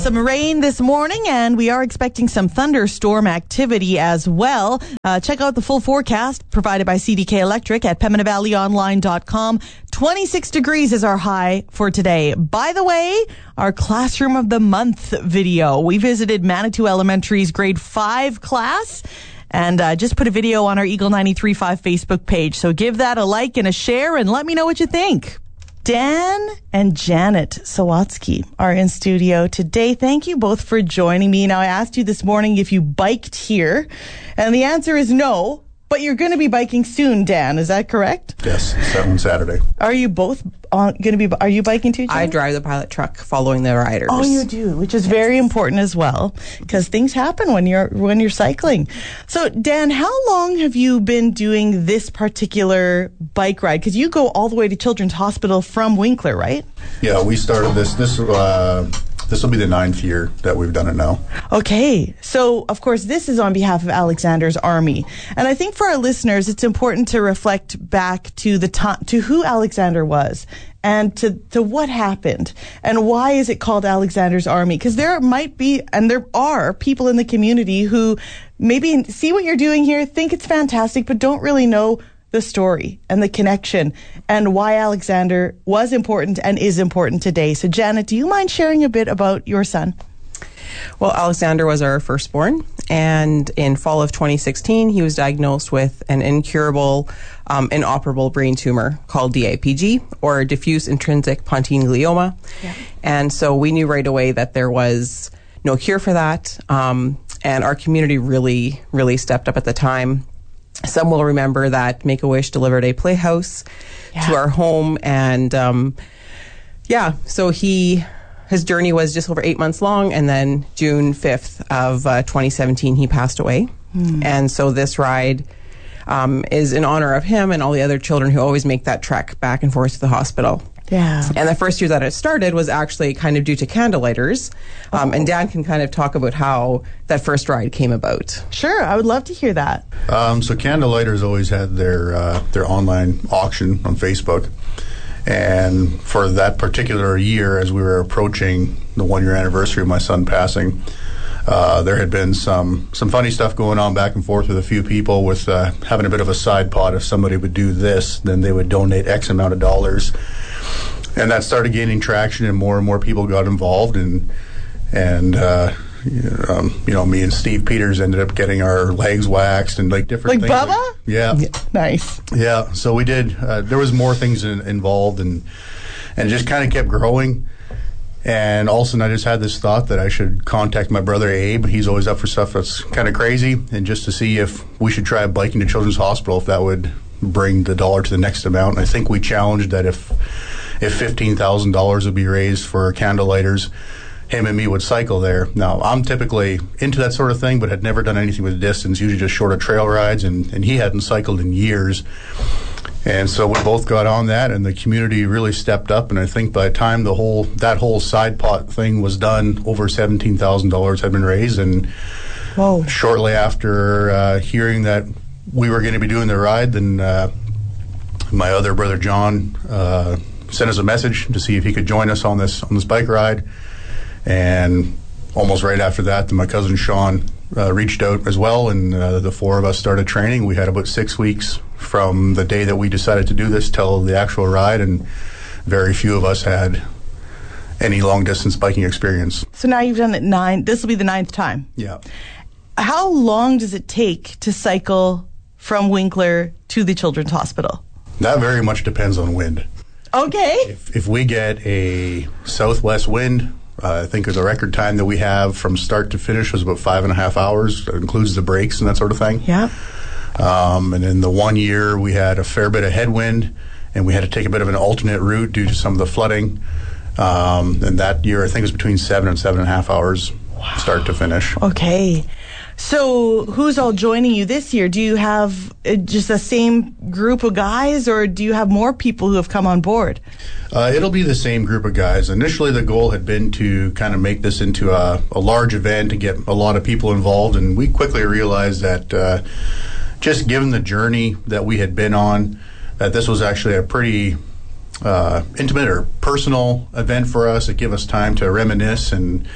Some rain this morning, and we are expecting some thunderstorm activity as well. Check out the full forecast provided by CDK Electric at PembinaValleyOnline.com. 26 degrees is our high for today. By the way, our Classroom of the Month video. We visited Manitou Elementary's grade 5 class and just put a video on our Eagle 93.5 Facebook page. So give that a like and a share and let me know what you think. Dan and Janet Sawatsky are in studio today. Thank you both for joining me. Now, I asked you this morning if you biked here, and the answer is no, but you're going to be biking soon, Dan. Is that correct? Yes, on Saturday. Are you both going to be, are you biking too, Janet? I drive the pilot truck following the riders. Oh, you do, which is very important as well, because things happen when you're cycling. So, Dan, how long have you been doing this particular bike ride? Because you go all the way to Children's Hospital from Winkler, right? Yeah, we started this will be the 9th year that we've done it now. Okay. So, of course, this is on behalf of Alexander's Army. And I think for our listeners, it's important to reflect back to the to who Alexander was and to what happened and why is it called Alexander's Army? Because there might be, and there are people in the community who maybe see what you're doing here, think it's fantastic, but don't really know the story and the connection and why Alexander was important and is important today. So, Janet, do you mind sharing a bit about your son? Well, Alexander was our firstborn, and in fall of 2016, he was diagnosed with an incurable, inoperable brain tumor called DIPG, or diffuse intrinsic pontine glioma. Yeah. And so we knew right away that there was no cure for that, and our community really, really stepped up at the time. Some will remember that Make-A-Wish delivered a playhouse to our home, and so his journey was just over 8 months long, and then June 5th of 2017, he passed away. And so this ride is in honor of him and all the other children who always make that trek back and forth to the hospital. Yeah. And the first year that it started was actually kind of due to Candlelighters. And Dan can kind of talk about how that first ride came about. Sure, I would love to hear that. So Candlelighters always had their online auction on Facebook. And for that particular year, as we were approaching the 1-year anniversary of my son passing, there had been some funny stuff going on back and forth with a few people with having a bit of a side pot. If somebody would do this, then they would donate X amount of dollars. And that started gaining traction, and more people got involved, and me and Steve Peters ended up getting our legs waxed and like different things. Like Bubba? Yeah. Nice. Yeah. So we did. There was more things involved, and it just kind of kept growing. And all of a sudden, I just had this thought that I should contact my brother Abe. He's always up for stuff that's kind of crazy, and just to see if we should try biking to Children's Hospital, if that would bring the dollar to the next amount. And I think we challenged that if $15,000 would be raised for Candlelighters, him and me would cycle there. Now, I'm typically into that sort of thing, but had never done anything with distance, usually just shorter trail rides, and he hadn't cycled in years. And so we both got on that, and the community really stepped up, and I think by the time that whole side pot thing was done, over $17,000 had been raised, and Whoa. Shortly after hearing that we were going to be doing the ride, then my other brother John sent us a message to see if he could join us on this bike ride. And almost right after that, my cousin Sean reached out as well, and the four of us started training. We had about 6 weeks from the day that we decided to do this till the actual ride, and very few of us had any long-distance biking experience. So now you've done it this will be the 9th time. Yeah. How long does it take to cycle from Winkler to the Children's Hospital? That very much depends on wind. Okay. If we get a southwest wind, I think the record time that we have from start to finish was about 5.5 hours. That includes the breaks and that sort of thing. Yeah. And in the 1 year, we had a fair bit of headwind, and we had to take a bit of an alternate route due to some of the flooding. And that year, I think it was between 7 and 7.5 hours, start to finish. Okay. So who's all joining you this year? Do you have just the same group of guys, or do you have more people who have come on board? It'll be the same group of guys. Initially, the goal had been to kind of make this into a large event and get a lot of people involved, and we quickly realized that just given the journey that we had been on, that this was actually a pretty intimate or personal event for us. It gave us time to reminisce and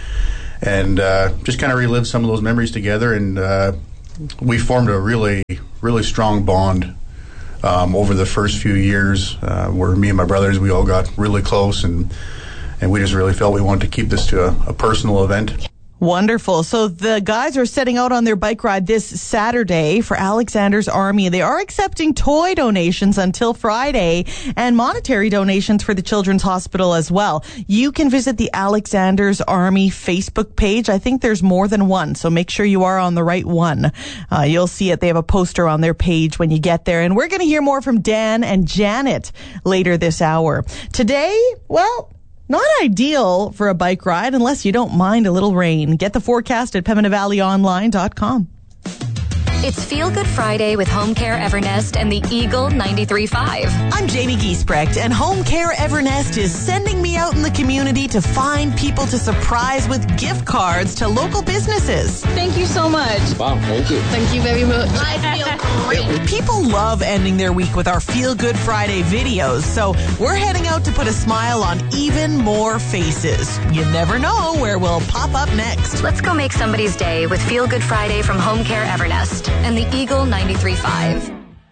just kind of relive some of those memories together. And we formed a really, really strong bond over the first few years, where me and my brothers, we all got really close, and we just really felt we wanted to keep this to a personal event. Wonderful. So the guys are setting out on their bike ride this Saturday for Alexander's Army. They are accepting toy donations until Friday and monetary donations for the Children's Hospital as well. You can visit the Alexander's Army Facebook page. I think there's more than one, so make sure you are on the right one. You'll see it. They have a poster on their page when you get there. And we're going to hear more from Dan and Janet later this hour. Today, well, not ideal for a bike ride unless you don't mind a little rain. Get the forecast at PembinaValleyOnline.com. It's Feel Good Friday with Home Care Evernest and the Eagle 93.5. I'm Jamie Giesbrecht, and Home Care Evernest is sending me out in the community to find people to surprise with gift cards to local businesses. Thank you so much. Wow, thank you. Thank you very much. I feel great. People love ending their week with our Feel Good Friday videos, so we're heading out to put a smile on even more faces. You never know where we'll pop up next. Let's go make somebody's day with Feel Good Friday from Home Care Evernest and the Eagle 93.5.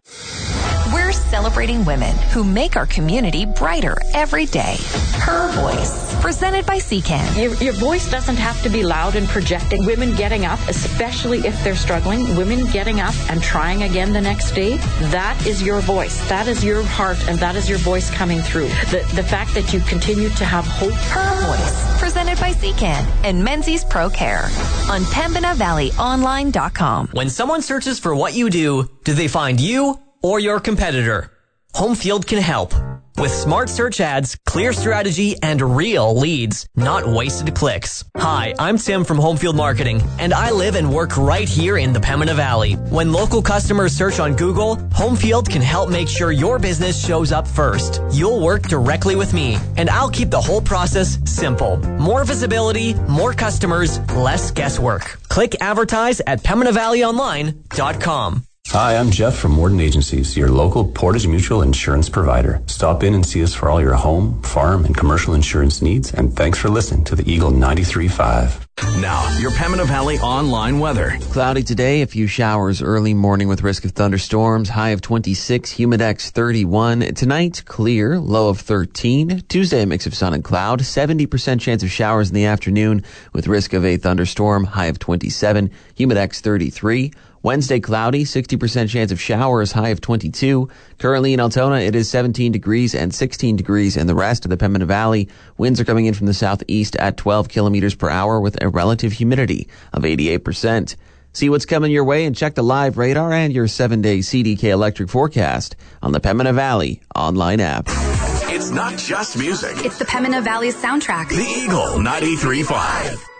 We're celebrating women who make our community brighter every day. Her Voice, presented by CCAN. Your voice doesn't have to be loud and projecting. Women getting up, especially if they're struggling, women getting up and trying again the next day, that is your voice. That is your heart, and that is your voice coming through. The fact that you continue to have hope. Her Voice, presented by CCAN and Menzies Pro Care on PembinaValleyOnline.com. When someone searches for what you do they find you or your competitor? Homefield can help. With smart search ads, clear strategy, and real leads, not wasted clicks. Hi, I'm Tim from Homefield Marketing, and I live and work right here in the Pembina Valley. When local customers search on Google, Homefield can help make sure your business shows up first. You'll work directly with me, and I'll keep the whole process simple. More visibility, more customers, less guesswork. Click advertise at PembinaValleyOnline.com. Hi, I'm Jeff from Warden Agencies, your local Portage Mutual insurance provider. Stop in and see us for all your home, farm, and commercial insurance needs, and thanks for listening to the Eagle 93.5. Now, your Pembina Valley online weather. Cloudy today, a few showers early morning with risk of thunderstorms, high of 26, humidex 31. Tonight, clear, low of 13. Tuesday, a mix of sun and cloud, 70% chance of showers in the afternoon with risk of a thunderstorm, high of 27, humidex 33. Wednesday, cloudy, 60% chance of showers, high of 22. Currently in Altona, it is 17 degrees and 16 degrees in the rest of the Pembina Valley. Winds are coming in from the southeast at 12 kilometers per hour with a relative humidity of 88%. See what's coming your way and check the live radar and your 7-day CDK electric forecast on the Pembina Valley online app. It's not just music. It's the Pembina Valley soundtrack. The Eagle 93.5.